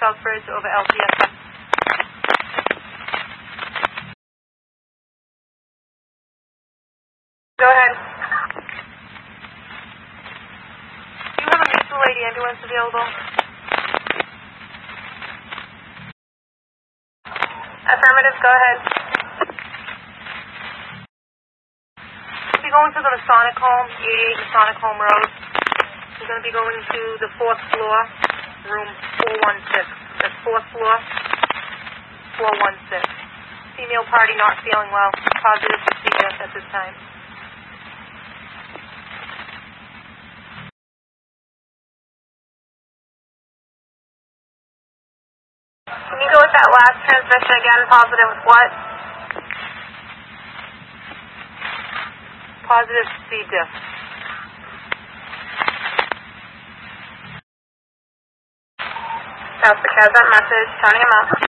Southbridge over LCS. Go ahead. Do you have a mutual aid ambulance available? Affirmative, go ahead. We'll be going to the Masonic Home, 88 Masonic Home Road. We're going to be going to the 4th floor, room 416. That's 4th floor, 416. Female party not feeling well. Positive for C. diff at this time. Can you go with that last transmission again? Positive with what? Positive C. diff. That's the Kazan message. Turning him up.